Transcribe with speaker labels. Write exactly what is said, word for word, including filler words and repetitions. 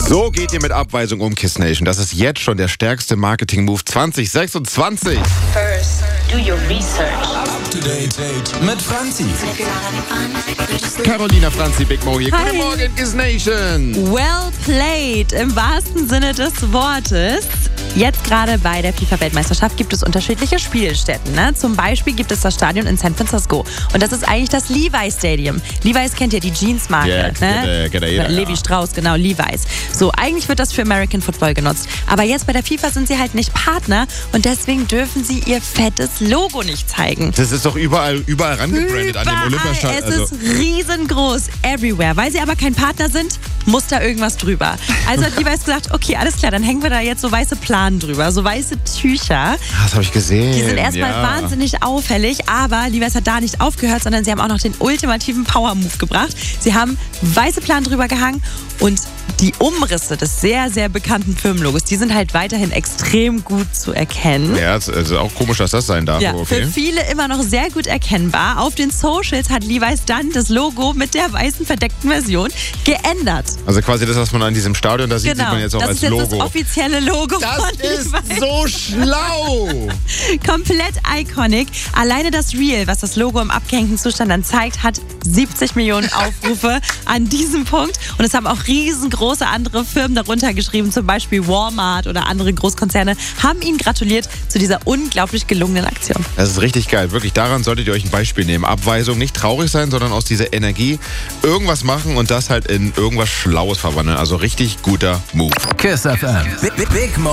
Speaker 1: So geht ihr mit Abweisung um, Kiss Nation. Das ist jetzt schon der stärkste Marketing-Move zwanzig sechsundzwanzig.
Speaker 2: First, do your research.
Speaker 3: Up to date mit Franzi.
Speaker 1: Carolina Franzi, Big Mo hier.
Speaker 4: Hi.
Speaker 1: Guten Morgen, Kiss Nation.
Speaker 4: Well played, im wahrsten Sinne des Wortes. Jetzt gerade bei der FIFA-Weltmeisterschaft gibt es unterschiedliche Spielstätten. Ne? Zum Beispiel gibt es das Stadion in San Francisco. Und das ist eigentlich das Levi's Stadium. Levi's kennt ihr, die Jeans-Marke.
Speaker 1: Ja,
Speaker 4: ne?
Speaker 1: kennt, äh, kennt jeder,
Speaker 4: Levi
Speaker 1: ja.
Speaker 4: Strauss, genau, Levi's. So, eigentlich wird das für American Football genutzt. Aber jetzt bei der FIFA sind sie halt nicht Partner und deswegen dürfen sie ihr fettes Logo nicht zeigen.
Speaker 1: Das ist doch überall, überall rangebrandet an dem
Speaker 4: Überall.
Speaker 1: Olympiastadion.
Speaker 4: Es ist riesengroß, everywhere. Weil sie aber kein Partner sind, muss da irgendwas drüber. Also hat Levi's gesagt, okay, alles klar, dann hängen wir da jetzt so weiße Planen drüber, so weiße Tücher.
Speaker 1: Das habe ich gesehen.
Speaker 4: Die sind erstmal
Speaker 1: ja.
Speaker 4: wahnsinnig auffällig, aber Levi's hat da nicht aufgehört, sondern sie haben auch noch den ultimativen Power-Move gebracht. Sie haben weiße Planen drüber gehangen und die Umrisse des sehr, sehr bekannten Firmenlogos, die sind halt weiterhin extrem gut zu erkennen.
Speaker 1: Ja, es ist auch komisch, dass das sein darf.
Speaker 4: Ja,
Speaker 1: okay.
Speaker 4: für viele immer noch sehr gut erkennbar. Auf den Socials hat Levi's dann das Logo mit der weißen verdeckten Version geändert.
Speaker 1: Also quasi das, was man an diesem Stadion da sieht,
Speaker 4: Genau,
Speaker 1: sieht man jetzt auch
Speaker 4: das
Speaker 1: als
Speaker 4: ist jetzt
Speaker 1: Logo.
Speaker 4: das offizielle Logo
Speaker 1: Das
Speaker 4: von
Speaker 1: ist
Speaker 4: Levi's.
Speaker 1: so schlau!
Speaker 4: Komplett iconic. Alleine das Reel, was das Logo im abgehängten Zustand dann zeigt, hat siebzig Millionen Aufrufe an diesem Punkt. Und es haben auch riesengroße andere Firmen darunter geschrieben, zum Beispiel Walmart oder andere Großkonzerne, haben ihnen gratuliert zu dieser unglaublich gelungenen Aktion.
Speaker 1: Das ist richtig geil. Wirklich, daran solltet ihr euch ein Beispiel nehmen. Abweisung, nicht traurig sein, sondern aus dieser Energie irgendwas machen und das halt in irgendwas Schlaues verwandeln. Also richtig guter Move.
Speaker 3: Kiss F M. Big, Big Mo